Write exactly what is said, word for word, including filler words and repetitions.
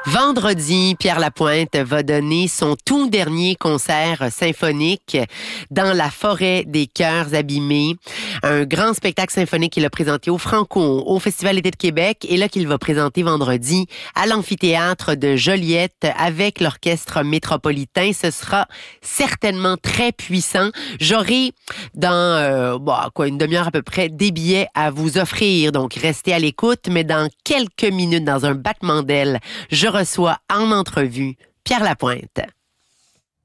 Vendredi, Pierre Lapointe va donner son tout dernier concert symphonique dans la forêt des cœurs abîmés. Un grand spectacle symphonique qu'il a présenté au Franco, au Festival d'été de Québec, et là qu'il va présenter vendredi à l'amphithéâtre de Joliette avec l'orchestre métropolitain. Ce sera certainement très puissant. J'aurai dans euh, bon, quoi, une demi-heure à peu près des billets à vous offrir. Donc, restez à l'écoute, mais dans quelques minutes, dans un battement d'ailes, je reçois en entrevue Pierre Lapointe.